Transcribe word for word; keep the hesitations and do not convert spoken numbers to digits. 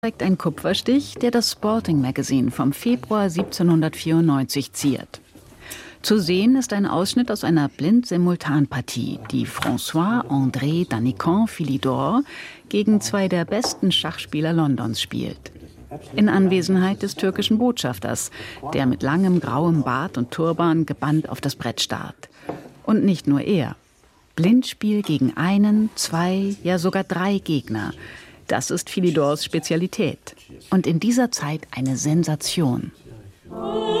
Zeigt ein Kupferstich, der das Sporting Magazine vom Februar siebzehnhundertvierundneunzig ziert. Zu sehen ist ein Ausschnitt aus einer Blind-Simultanpartie, die François-André Danican-Philidor gegen zwei der besten Schachspieler Londons spielt. In Anwesenheit des türkischen Botschafters, der mit langem grauem Bart und Turban gebannt auf das Brett starrt. Und nicht nur er. Blindspiel gegen einen, zwei, ja sogar drei Gegner. Das ist Philidors Spezialität. Und in dieser Zeit eine Sensation.